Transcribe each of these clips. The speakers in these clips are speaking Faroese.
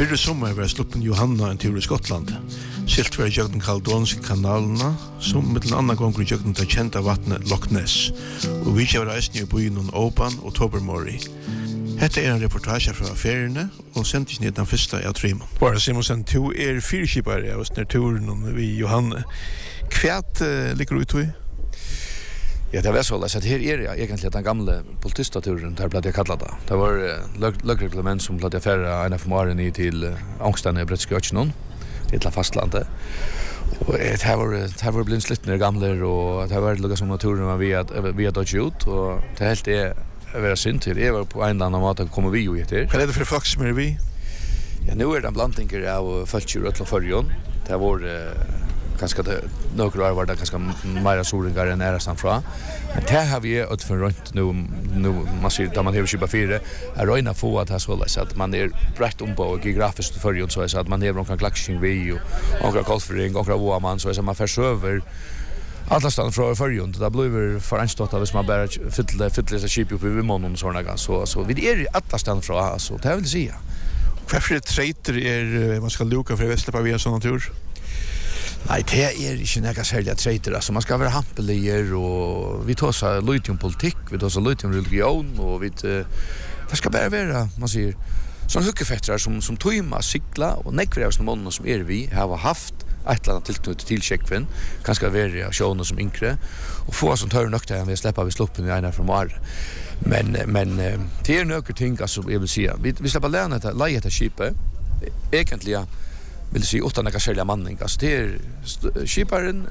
Fyrre sommer var sluppen Johanna en tur i Skottland. Silt var i jøgden Kaldonske kanalene, som med en annen gang i jøgden til kjente vattnet Loch Ness, og vi kjøver reisen i byen Oban og Tobermory. Hette en reportasje fra feriene, og sendte ned den første av Trimon. Bare Simonsen, du fyrkipare av oss nær turen vi Johanne. Kvært ligger du i tog? Ja, det var så att här är det egentligen den gamla politistaturen där blev det kallat det. Det var lagreglement som blev färra en av morgonen i till Ångsten i Bretskjötchen till fastlandet. Och det var blivit slitna gamla och det var lugga som naturen man vi hade gjort och det helt är vara synd till det var på en annan måte kommer vi ju heter. Vad är det för folk som är vi? Ja, nu är det en blandning av fölkjur och förjon. Det var ganska några år var det ganska mer soringar än nästan från. Men det har vi ut för runt nu man ser där man har 24 är röna få att ha så att man är rätt på geografiskt förjon så att man har någon klaxing vi och några golfring och några man så att man försöver alla stan från förjon det blir för anstått att man bara fylla så chip upp i mån såna så vi är alla stan från alltså det vill säga. Varför trader är man ska luka för västra på via sån natur? Nej, det är inte några särskilt trader. Alltså man ska vara hampelier och vi tar så lite om politik, vi tar så lite om religion och det ska bara vara, man säger, sån huckefettrar som tojma, cykla och nekvar av såna som vi har haft ett eller annat tillknutet till checkfin, kanske vara showen som inkre och få som tar nökta vi släppa vi sloppen i ena från var. Men det är några ting alltså jag vill säga. Vi släpper lära att leja ett skipet egentligen vill säga utan att sälja manning. Alltså det är skiparen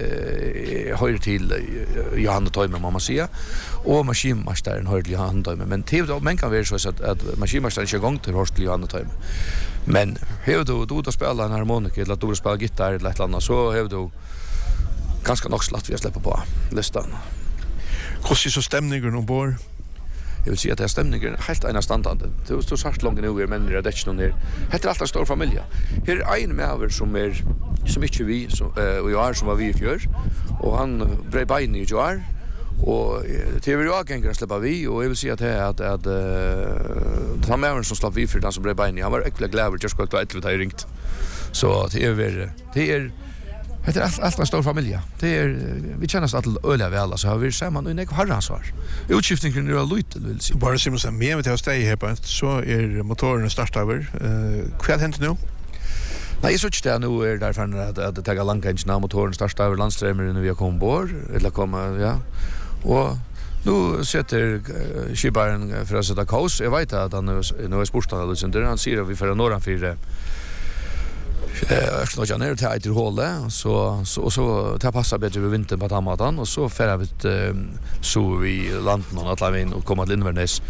hör till Johanna Toime mamma säga och maskinmästaren hör till Johanna Toime. Men det man kan vara så att maskinmästaren kör igång till hos till Johanna Toime. Men hur du då spelar en harmonika eller du spelar gitarr eller ett annat så hur du ganska nog slatt vi släpper på listan. Hur ser så stämningen ombord? Jag vill säga att det är stämningen helt ena standard. Det är så svart långt nu men det är inte någon här. Det är alltid stor familj. Här är en med över som inte vi och jag som var vi i fjör och han bred bein i år och det vill jag gänga släppa vi och jag vill säga att han med som slapp vi för den som bred bein han var äckligt glad just kvart att det ringt. Så det är det är allt en stor familj. Det är vi känner att öliga väl så har vi samman och en harransvar. Utskiftningen är lite vill se. Bara som så mer med att stay här på så är motorn starta över. Vad händer nu? Nej, så att det nu är därför att det tar lång tid innan motorn startar över landströmmen när vi kommer ombord eller kommer ja. Och nu sätter skiparen för att sätta kaos. Jag vet att han är sportstad så han säger att vi för norran för Östnå januari till ett hålle så det passar bättre vid vintern på Tamatan och så färdar vi så vi landen och alla in och komma till Inverness.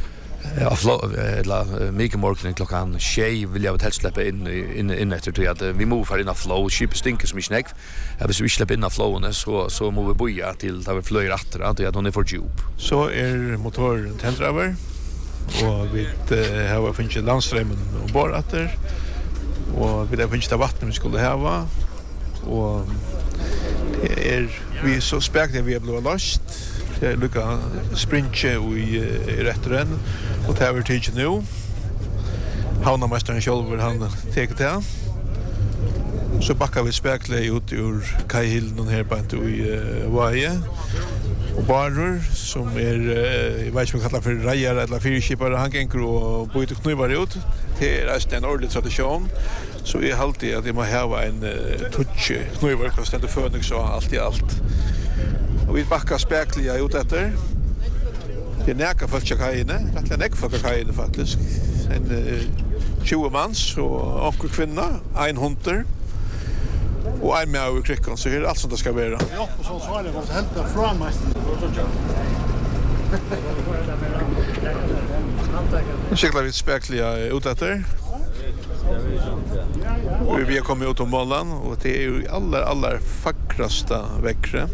Eller mycket morgon klockan 6 vill jag helst släppa in efter till att vi mover in av flow ship stinker som snäck. Jag vill släppa in av flowen så må vi boja till där vi flyger åter att hon är för djup. Så är motorn tänd över och vi har funnit landströmmen och bara åter. Och vi har funnit vatten vi skulle ha och det är vi så späckte vi har blivit lost. Det är lucka sprinche i rättren och det har tid nu. Havnamästaren själv han tar det. Så backar vi späckle ut ur kajhillen här på i Vaje. Och barror som jag vet inte vad kallar för rejar eller fyrkipare han gänger och byter knivar ut. Det är en ordentlig tradition. Så vi har alltid att jag må ha en touch knivar för ständigt föning så allt i allt. Och vi backar späckliga ut efter. Det är näka folk kajene, det är näka folk kajene faktiskt. En 20 mans och en kvinna, en hunter. Och en med över kryckan så är det allt som det ska vara. Ja, och så svarar det var helt fram mest. Nu cyklar vi späckliga ut efter. Vi har kommit ut om bollen och det är ju allra vackraste väckre.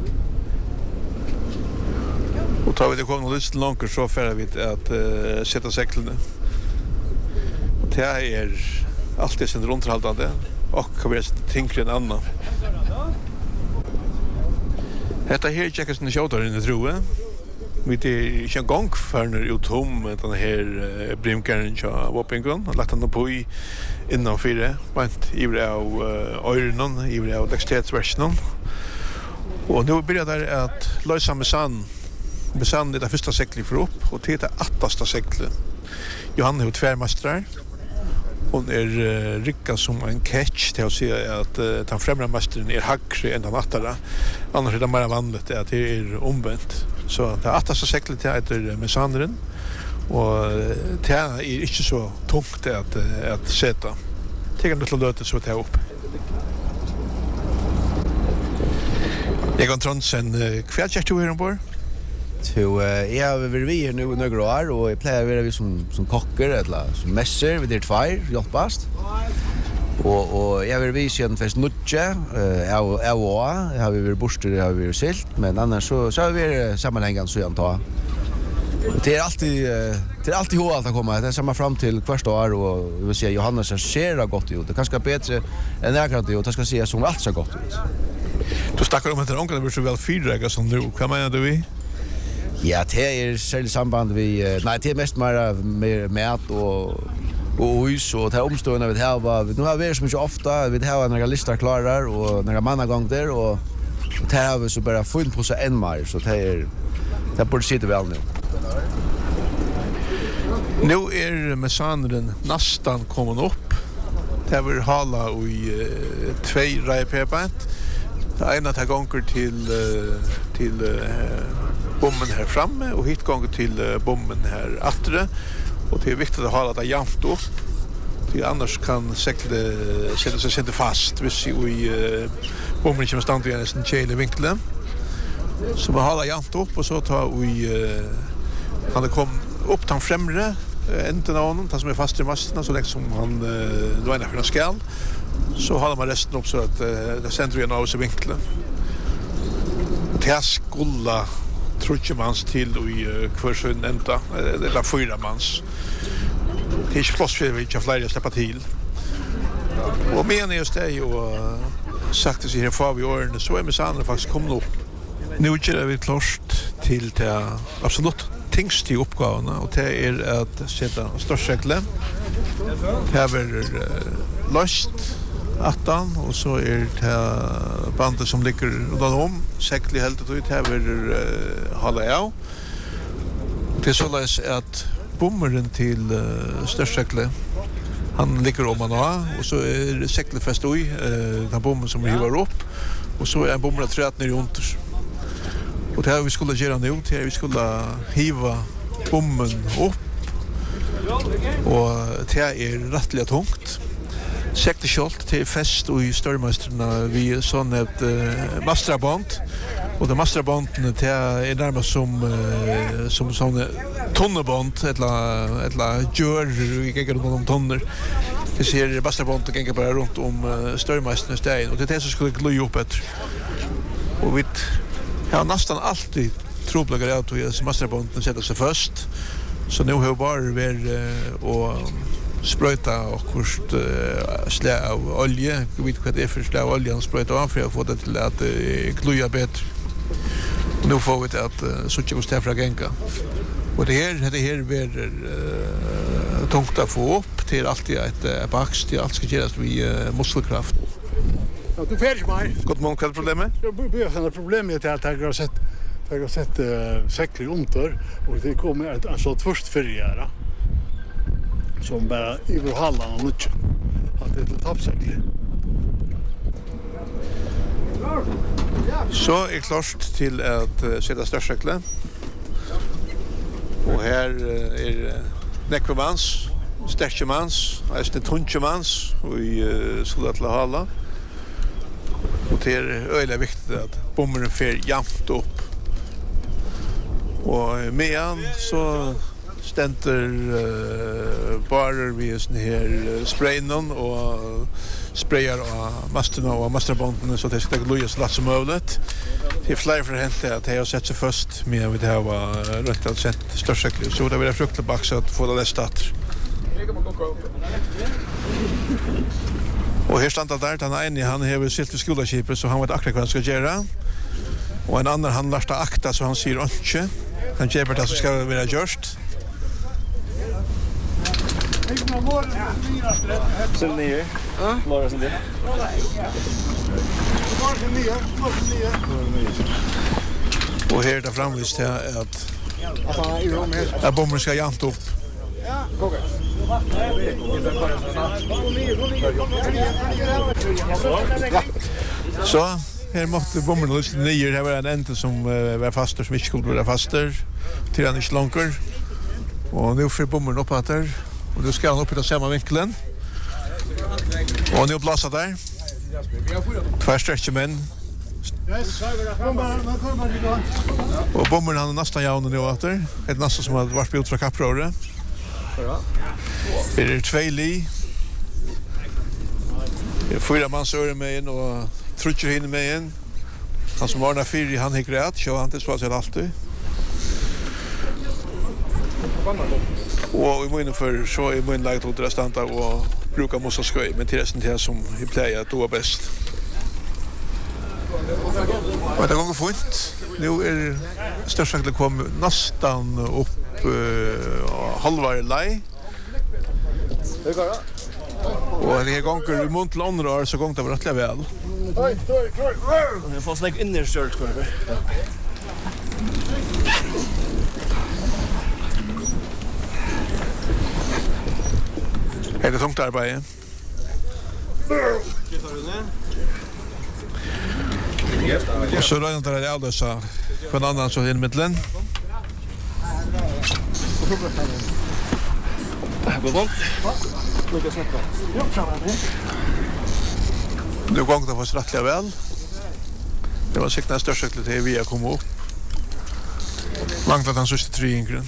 Och tar vi det kommer lite långt så färre vi att sätta säcklarna. Och det är alltid sin runthållande och kan vara tyngre än annan. Detta här checkas den showtar in i troe. Vi är inte en gång för när utom den här brimkaren av Wappingon har lagt den på i innan fyra bant i av öronen i av dexterhetsversionen. Och nu börjar det att lösa med sand är det första seglet för upp och till det åttaste seglet. Johanna har tvärmastrar. Hon är rikka som en catch till att säga att den främre mästaren är högre än den attara. Annars är det mer vanligt att det är omvänt. Så det åttaste seglet heter Messanderen och det är inte så tungt att sätta. Det kan inte löta så att ta upp. Egon Trondsen, kväll kjert du här ombord? Jag har varit här nu några år och jag plejer att vara som kocker eller som mässer. Vi är två, hjälpast. Och jag har varit sedan först nutje, jag har varit borster, jag har varit silt, men annars så har vi varit sammanhängande så jag tar. Det är alltid hållt att komma. Det är samma fram till första år och jag vill säga Johannes ser gott ut. Det kanske är bättre än akkurat det och det ska säga som allt så gott ut. Du snackar om att det blir så väl fyrräga som nu. Vad menar du i? Ja, det är särskilt samband vi nej, det är mest mer mat och hus och det här omstående vi har. Nu har vi så mycket ofta, vi har några listor klara och några mannagång där och det har vi så bara full på så en mer så det borde sitta väl nu. Nu är Messanderen nästan kommit upp. Det vill hala i 2 rejpebant. Det ena tar gånger till bommen här framme och hit gånger till bommen här attre. Och det är viktigt att hålla det jämnt upp. För annars kan seglet sätta sig inte fast. Vi ser i bommen kommer stand vid en tjejlig vinkel. Så man håller jämnt upp och så tar vi han kom upp den främre änden av honom, den som är fast i masterna så länge som han då är för en skall. Så håller man resten upp så att det sänder vi en av sig vinkeln. Det skulle trutje mans till i kvarsön ända eller 4 mans. Det är inte plats för vi inte fler att släppa till. Och menar just det ju sagt att här får vi åren så är Messanderen faktiskt kommit upp. Nu är vi klart till det absolut tyngste uppgåvorna och det är att sätta störtseglet. Här blir löst attan och så är det bandet som ligger utan om seglet helt ut här blir hålla av. Det är så att bommeren till störtseglet han ligger om man har och så är seglet fäst i den bommen som hivar upp och så är bommen trätt ner runt. Och det här vi skulle göra nu, det här vi skulle hiva bommen upp och det här är rättliga tungt. Seglet kjolt till fest och i störmästerna vi sån ett mastraband och det mastrabandet det är närmast som sån tonneband eller gör vi gick runt tonner. Det ser mastrabandet gick bara runt om störmästerna stegen och det är det som skulle glöja upp bättre. Och vi har nästan alltid troblagar av att mastrabandet sätter sig först. Så nu har bara varit och spröjta och kust slä av olja. Jag vet vad det är för slä av olja och spröjta av för att få det till att glöja bättre. Och nu får vi det att så tjocka stäfra gänga. Och det här blir tungt att få upp till alltid ett bax till allt ska göras vid muskelkraft. Ja, du färdig mig. Gott mål, vad är problemet? Jag börjar problemet är att jag har sett seglet under och det kommer alltså först förgära. Som bara över halvan och mycket. Att det är ett tappsegel. Så är klart till att sätta störtseglet. Och här är nekvemans, sterkemans, alltså tunchemans och i skulle till hala. Och det är öjligt viktigt att bommen fer jämnt upp. Och medan så ständer bara vi sån här sprayen och sprayar av masterna och masterbanden så det ska glöja så lätt som möjligt. Det är fler för hänt att jag har sett sig först med att det här var rätt att sett störtseglet så det blir fruktligt bax att få det lästat. Och här stannar där den ene han har sitt i skolskipet så han vet akkurat vad han ska göra. Och en annan han lärsta akta så han säger inte. Han köper det så ska det vara gjort. Sen ner. Laura sen det. Och här där framvis till att bomber ska jant upp. Ja, okej. Så här måste bomberna lyssna ner. Här var en ente som var faster som inte skulle vara faster. Till han inte långt. Och nu får bomben upp att där. Och nu ska han upp i den samma vinkeln. Och nu blåser där. Två stretchmän. Och bomben han nästan jaun nu åter. Ett nästan som har varit ut från kapprore. Det är 2 li. Det är 4 mans öre med in och trutcher hinner med in. Han som varnar 4 han hickar rätt. Så han tills vad alltid. Och i munnen för så i munnen läget åt restanta och brukar måste skoj men till resten till som i play att då bäst. Och det går fint. Nu är största kom nästan upp halva lei. Det går då. Och det gånger i mont till andra år så gång det var rätt väl. Oj, jag får snägg in i shirt kvar. Är det tungt arbete? Och så rör inte det alldeles så på en annan så i mitten. Gå bort. Lucas snäppa. Ja, framåt. Nu gång det var rättliga väl. Det var säkert störst säkert det vi har kommit upp. Manglat han sista 3 ingren.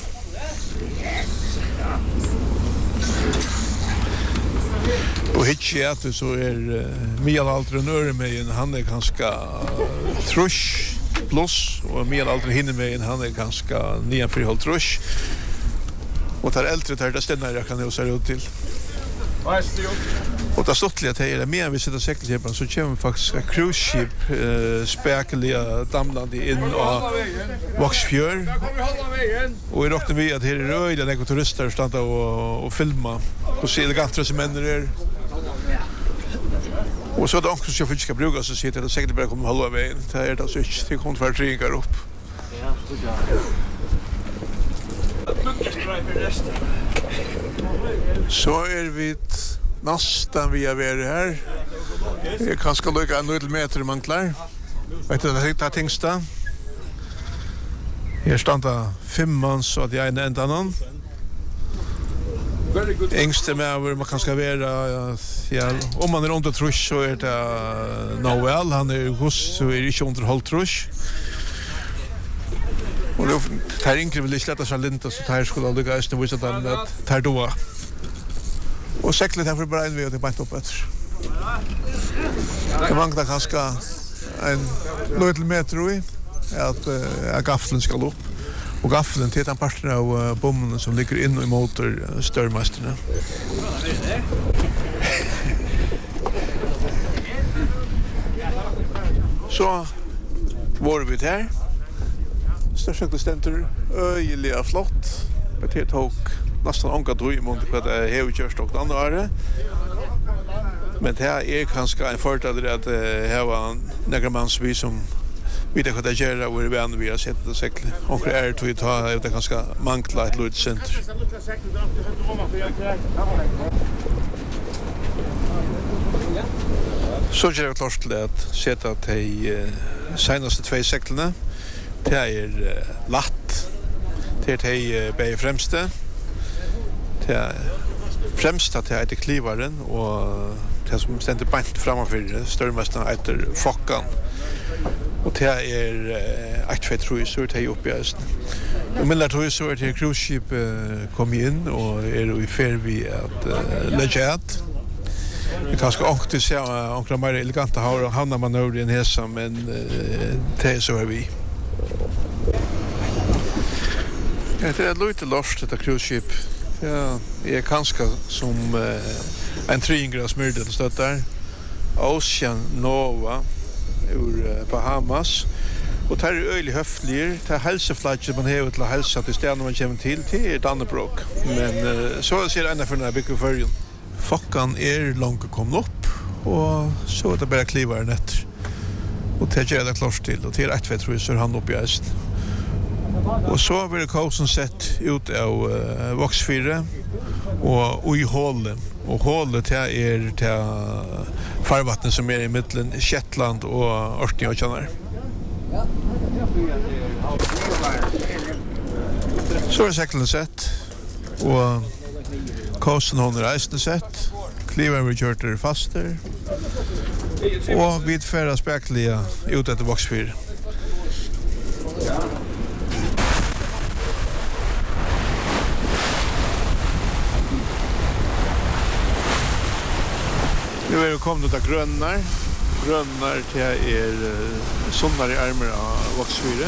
Och hitchi att så är Mikael Alter nöre med han är ganska trusch plus och Mikael Alter hinner med han är ganska 9,5 trusch. Och tar äldre där det stämmer jag kan ju säga ut till. Och det stått lite här mer vi sitter säkert på så kommer faktiskt ett cruise ship spekliga damlande in och Vaxfjord. Och i rockte vi att här är röjda några turister standa och filma och se eleganta som männer är. Och så då också jag ska bruka så sitter det säkert bara kommer halva vägen. Det är det så inte det kommer för tringer upp. Ja, Så är vi nästan vi är här. Jag kan ska lycka en liten meter manglar. Vet du det tyngsta? Här standa 5 man så att jag är ända någon. Ängste med över man kan ska vara ja om man är under trusch så är det Noel han är hos så är det inte under håll trusch. Och då tar inte vill släta sig lite så tar skulle aldrig göra det så att tar då. Och säkert därför bara en vi det bara upp efter. Det manglar ganska en liten meter i att gaffeln ska upp. Och gaffeln till den parten av bommen som ligger in i motor störmasterna. Så var vi där. Största stenter öjliga flott. Det är tog nästan anka dröj mot vad det är gjort och andra är. Men det här är kanske en fördel att här var några mansvis som vi det hade göra och vi ändå vi har sett det säkert. Och det är att ta det ganska mangla ett litet center. Så är det klart till att sätta att de senaste 2 seklerna det är latt. Det är bäj främste. Det är främst att det är klivaren och det som ständer bant framför störmästarna efter Fockan. Och det är ett fett tror så det är uppe i östen. Och men tror så att det cruise ship kom in och är i färd vi att lägga ut. Det kanske också se några mer eleganta hamnar man över i en hässa men det är så är vi. Det är lite lost det cruise ship. Ja, är kanske som en 3-graders myrde det stött där. Ocean Nova ur Bahamas Och tar öjlig höftlir, tar hälsoflagget man har till hälsa till ställen man kommer till Dannebrog. Men så ser ända för den här bygget förrjun. Fockan långt kommen upp och så det bara klivar nätter. Och det gör det klart till och till ett vet tror jag så han upp i öst. Och så blir kausen sett ut av Voxfyra och i hålen. Och hålet här till farvattnet som i mitten Shetland och Orkney. Så säkert sett och kausen hon resten sett. Kliver vi kjørte faster og vi färdas spekliga ut etter Voxfyra. Nu är det kommit ut av grönnar till sonnare armer av Voxfyra.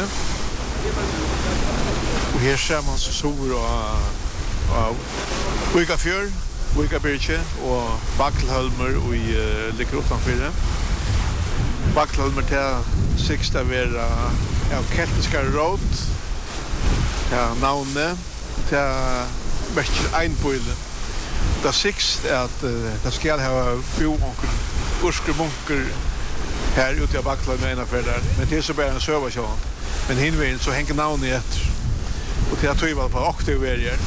Och här ser man så stor av Uikafjörd, Uikabirche och Bakkelholmer och ligger utanför det. Bakkelholmer till sista vara av keltiska råd, till navnet, till bättre einböjle. Det sixt är att det ska ha boonker, urskemunker här ute i Bakkelholmer ena för där. Men det är så bara en sövarsjån. Men hinvägen så hänger navnet efter. Och till att ta i på 8 verger.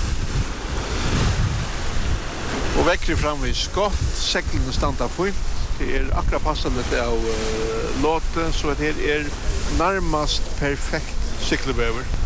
Och väcker framvis gott, säcklen stannar fint. Det akkurat passande av låten så att det närmast perfekt cykelböver.